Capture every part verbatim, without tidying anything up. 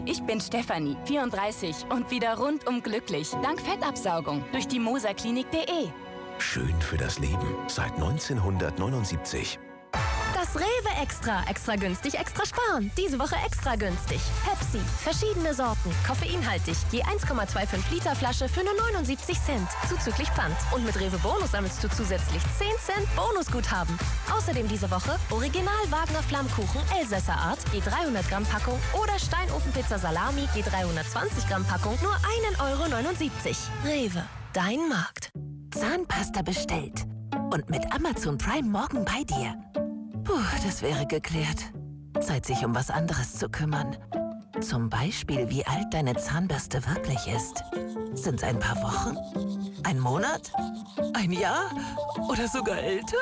ich bin Stefanie, vierunddreißig und wieder rundum glücklich. Dank Fettabsaugung durch die moserklinik punkt de. Schön für das Leben seit neunzehnhundertneunundsiebzig. Das Rewe Extra. Extra günstig, extra sparen. Diese Woche extra günstig. Pepsi. Verschiedene Sorten. Koffeinhaltig. Je eins Komma fünfundzwanzig Liter Flasche für nur neunundsiebzig Cent. Zuzüglich Pfand. Und mit Rewe Bonus sammelst du zusätzlich zehn Cent Bonusguthaben. Außerdem diese Woche Original Wagner Flammkuchen Elsässer Art. Je dreihundert Gramm Packung. Oder Steinofenpizza Salami. Je dreihundertzwanzig Gramm Packung. Nur ein Euro neunundsiebzig. Rewe. Dein Markt. Zahnpasta bestellt. Und mit Amazon Prime morgen bei dir. Puh, das wäre geklärt. Zeit, sich um was anderes zu kümmern. Zum Beispiel, wie alt deine Zahnbürste wirklich ist. Sind's ein paar Wochen? Ein Monat? Ein Jahr? Oder sogar älter?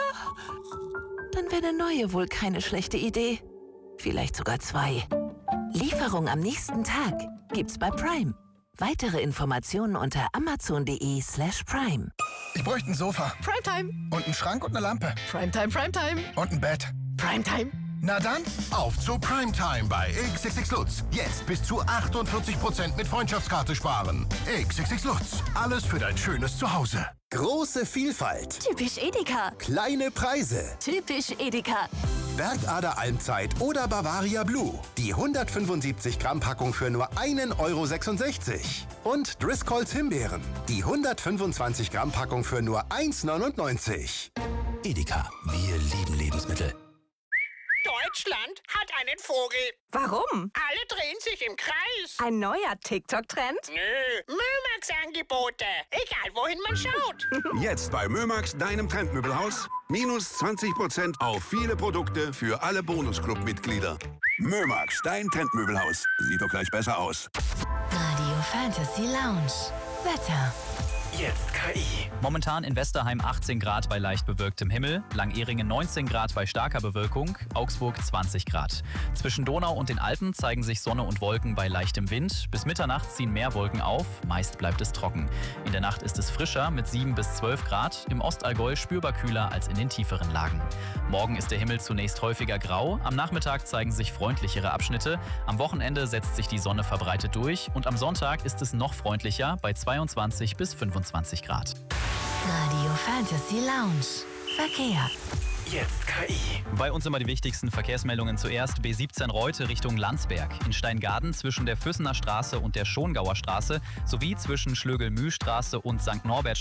Dann wäre eine neue wohl keine schlechte Idee. Vielleicht sogar zwei. Lieferung am nächsten Tag gibt's bei Prime. Weitere Informationen unter amazon.de slash prime. Ich bräuchte ein Sofa. Primetime. Und einen Schrank und eine Lampe. Primetime, Primetime. Und ein Bett. Primetime. Na dann, auf zu Primetime bei X X X Lutz. Jetzt bis zu achtundvierzig Prozent mit Freundschaftskarte sparen. X X X Lutz. Alles für dein schönes Zuhause. Große Vielfalt. Typisch Edeka. Kleine Preise. Typisch Edeka. Bergader Almzeit oder Bavaria Blue. Die hundertfünfundsiebzig Gramm Packung für nur einen Euro sechsundsechzig. Und Driscolls Himbeeren. Die hundertfünfundzwanzig Gramm Packung für nur eins neunundneunzig. Edeka, wir lieben Lebensmittel. Deutschland hat einen Vogel. Warum? Alle drehen sich im Kreis. Ein neuer TikTok-Trend? Nö, Mömax-Angebote. Egal, wohin man schaut. Jetzt bei Mömax, deinem Trendmöbelhaus. Minus zwanzig Prozent auf viele Produkte für alle Bonusclub-Mitglieder. Mömax, dein Trendmöbelhaus. Sieht doch gleich besser aus. Radio Fantasy Lounge. Wetter. Jetzt K I. Momentan in Westerheim achtzehn Grad bei leicht bewölktem Himmel, Langehringen neunzehn Grad bei starker Bewölkung, Augsburg zwanzig Grad. Zwischen Donau und den Alpen zeigen sich Sonne und Wolken bei leichtem Wind. Bis Mitternacht ziehen mehr Wolken auf, meist bleibt es trocken. In der Nacht ist es frischer mit sieben bis zwölf Grad, im Ostallgäu spürbar kühler als in den tieferen Lagen. Morgen ist der Himmel zunächst häufiger grau, am Nachmittag zeigen sich freundlichere Abschnitte, am Wochenende setzt sich die Sonne verbreitet durch und am Sonntag ist es noch freundlicher bei zweiundzwanzig bis fünfundzwanzig Grad. Radio Fantasy Lounge. Verkehr. Jetzt K I. Bei uns immer die wichtigsten Verkehrsmeldungen zuerst. B siebzehn Reute Richtung Landsberg. In Steingaden zwischen der Füssener Straße und der Schongauer Straße sowie zwischen Schlögel-Mühlstraße und Sankt Norbert